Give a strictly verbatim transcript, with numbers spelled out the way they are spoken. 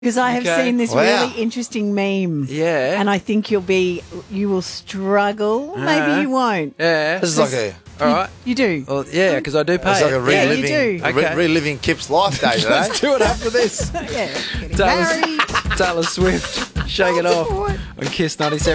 Because I have Okay. seen this Wow. really interesting meme. Yeah. And I think you'll be, you will struggle. Maybe Uh, you won't. Yeah. This is like a, All right. You do. Well, yeah, because I do pay. it's like a it. Yeah, you reliving, do. re- Okay. reliving Kip's life days, eh? Let's do it after this. Yeah. Getting Taylor, married. Taylor Swift, Shake It Off What? on Kiss ninety-seven.